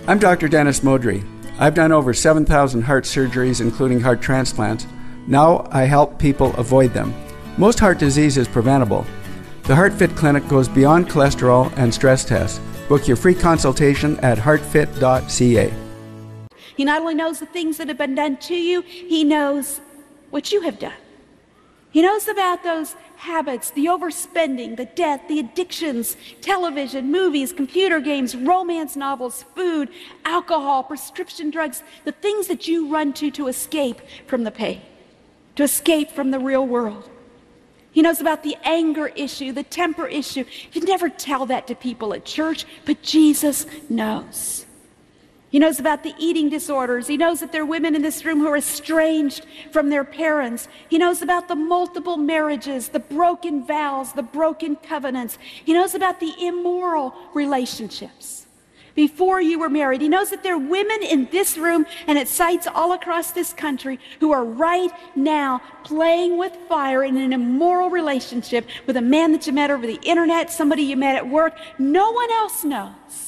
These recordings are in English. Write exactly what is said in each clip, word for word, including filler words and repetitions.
I'm Doctor Dennis Modry. I've done over seven thousand heart surgeries, including heart transplants. Now I help people avoid them. Most heart disease is preventable. The HeartFit Clinic goes beyond cholesterol and stress tests. Book your free consultation at heart fit dot c a. He not only knows the things that have been done to you, he knows what you have done. He knows about those habits, the overspending, the debt, the addictions, television, movies, computer games, romance novels, food, alcohol, prescription drugs, the things that you run to to escape from the pain, to escape from the real world. He knows about the anger issue, the temper issue. You never tell that to people at church, but Jesus knows. He knows about the eating disorders. He knows that there are women in this room who are estranged from their parents. He knows about the multiple marriages, the broken vows, the broken covenants. He knows about the immoral relationships before you were married. He knows that there are women in this room and at sites all across this country who are right now playing with fire in an immoral relationship with a man that you met over the internet, somebody you met at work. No one else knows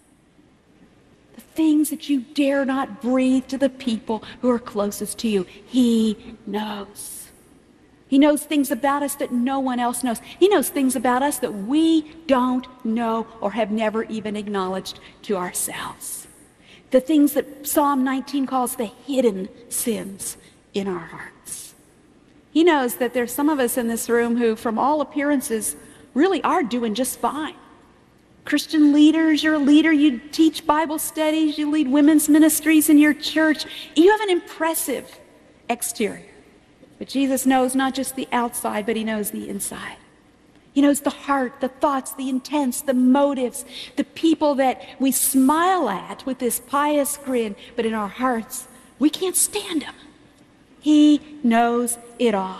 the things that you dare not breathe to the people who are closest to you. He knows. He knows things about us that no one else knows. He knows things about us that we don't know or have never even acknowledged to ourselves. The things that Psalm nineteen calls the hidden sins in our hearts. He knows that there's some of us in this room who, from all appearances, really are doing just fine. Christian leaders, you're a leader, you teach Bible studies, you lead women's ministries in your church. You have an impressive exterior. But Jesus knows not just the outside, but he knows the inside. He knows the heart, the thoughts, the intents, the motives, the people that we smile at with this pious grin, but in our hearts, we can't stand them. He knows it all.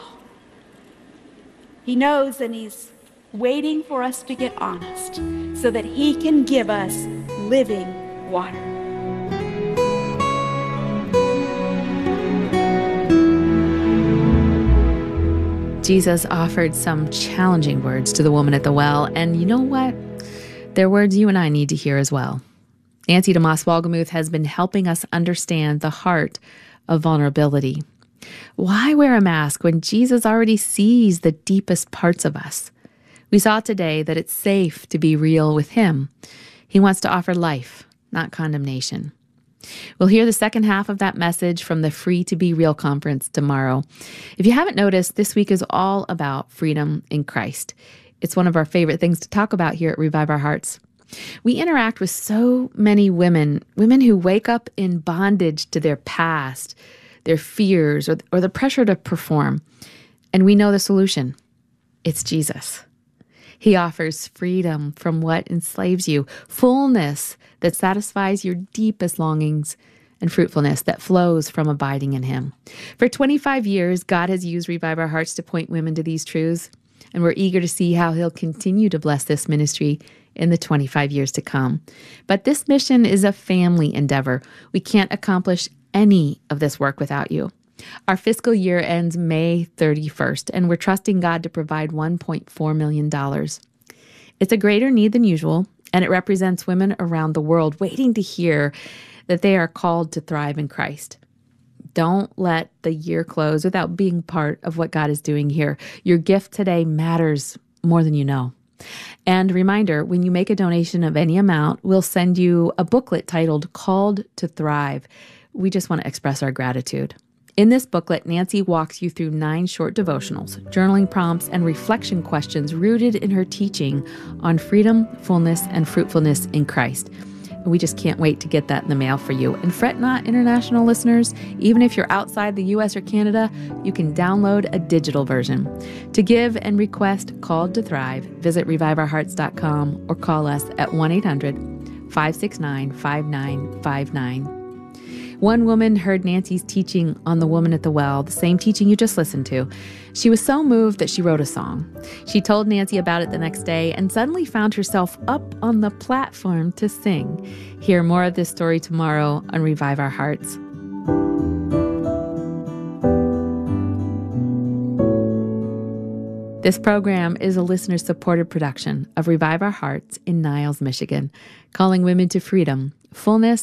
He knows, and he's waiting for us to get honest so that he can give us living water. Jesus offered some challenging words to the woman at the well, and you know what? They're words you and I need to hear as well. Nancy DeMoss Wolgemuth has been helping us understand the heart of vulnerability. Why wear a mask when Jesus already sees the deepest parts of us? We saw today that it's safe to be real with him. He wants to offer life, not condemnation. We'll hear the second half of that message from the Free to Be Real conference tomorrow. If you haven't noticed, this week is all about freedom in Christ. It's one of our favorite things to talk about here at Revive Our Hearts. We interact with so many women, women who wake up in bondage to their past, their fears, or, or the pressure to perform. And we know the solution. It's Jesus. He offers freedom from what enslaves you, fullness that satisfies your deepest longings, and fruitfulness that flows from abiding in him. For twenty-five years, God has used Revive Our Hearts to point women to these truths, and we're eager to see how he'll continue to bless this ministry in the twenty-five years to come. But this mission is a family endeavor. We can't accomplish any of this work without you. Our fiscal year ends May thirty-first, and we're trusting God to provide one point four million dollars. It's a greater need than usual, and it represents women around the world waiting to hear that they are called to thrive in Christ. Don't let the year close without being part of what God is doing here. Your gift today matters more than you know. And reminder, when you make a donation of any amount, we'll send you a booklet titled Called to Thrive. We just want to express our gratitude. In this booklet, Nancy walks you through nine short devotionals, journaling prompts, and reflection questions rooted in her teaching on freedom, fullness, and fruitfulness in Christ. And we just can't wait to get that in the mail for you. And fret not, international listeners, even if you're outside the U S or Canada, you can download a digital version. To give and request Called to Thrive, visit revive our hearts dot com or call us at one eight hundred, five six nine, five nine five nine. One woman heard Nancy's teaching on the woman at the well, the same teaching you just listened to. She was so moved that she wrote a song. She told Nancy about it the next day and suddenly found herself up on the platform to sing. Hear more of this story tomorrow on Revive Our Hearts. This program is a listener-supported production of Revive Our Hearts in Niles, Michigan, calling women to freedom, fullness,